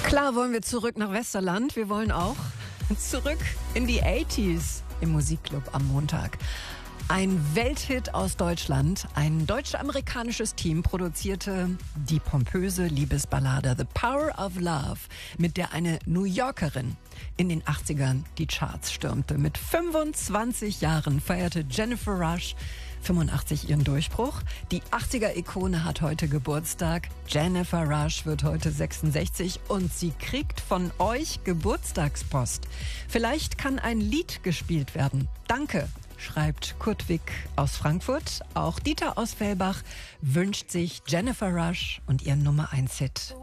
Klar wollen wir zurück nach Westerland. Wir wollen auch zurück in die 80s im Musikclub am Montag. Ein Welthit aus Deutschland. Ein deutsch-amerikanisches Team produzierte die pompöse Liebesballade The Power of Love, mit der eine New Yorkerin in den 80ern die Charts stürmte. Mit 25 Jahren feierte Jennifer Rush 85 ihren Durchbruch. Die 80er-Ikone hat heute Geburtstag. Jennifer Rush wird heute 66 und sie kriegt von euch Geburtstagspost. Vielleicht kann ein Lied gespielt werden. Danke, schreibt Kurt Wick aus Frankfurt. Auch Dieter aus Fellbach wünscht sich Jennifer Rush und ihren Nummer 1 Hit.